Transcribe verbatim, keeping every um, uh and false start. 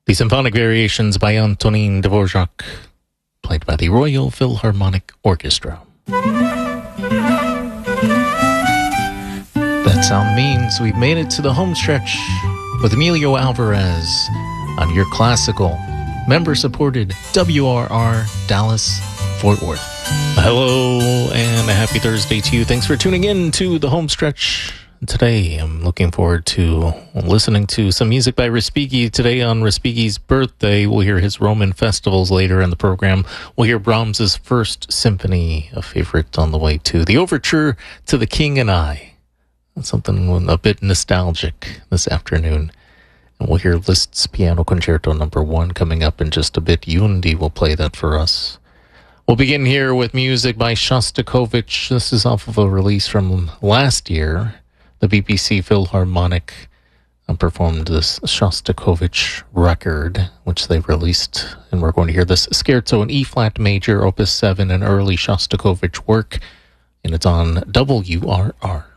The Symphonic Variations by Antonin Dvorak, played by the Royal Philharmonic Orchestra. That sound means we've made it to the home stretch with Emilio Alvarez on your classical, member-supported W R R Dallas Fort Worth. Hello and a happy Thursday to you. Thanks for tuning in to the home stretch. Today, I'm looking forward to listening to some music by Respighi. Today on Respighi's birthday, we'll hear his Roman festivals later in the program. We'll hear Brahms's First Symphony, a favorite on the way to the overture to The King and I. That's something a bit nostalgic this afternoon. And we'll hear Liszt's Piano Concerto number one coming up in just a bit. Yundi will play that for us. We'll begin here with music by Shostakovich. This is off of a release from last year. The B B C Philharmonic performed this Shostakovich record, which they released, and we're going to hear this Scherzo in E-flat major, Opus seven, an early Shostakovich work, and it's on W R R.